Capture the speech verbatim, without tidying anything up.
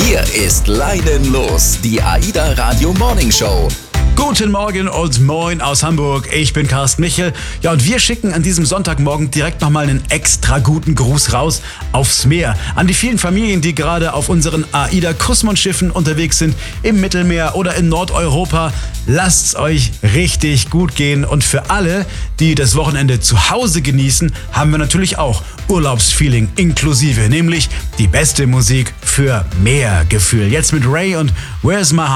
Hier ist Leinen los, die AIDA Radio Morning Show. Guten Morgen und moin aus Hamburg. Ich bin Carsten Michel. Ja, und wir schicken an diesem Sonntagmorgen direkt nochmal einen extra guten Gruß raus aufs Meer. An die vielen Familien, die gerade auf unseren AIDA-Kussmund-Schiffen unterwegs sind, im Mittelmeer oder in Nordeuropa. Lasst's euch richtig gut gehen. Und für alle, die das Wochenende zu Hause genießen, haben wir natürlich auch Urlaubsfeeling inklusive, nämlich die beste Musik für mehr Gefühl. Jetzt mit Ray und Where's My Heart?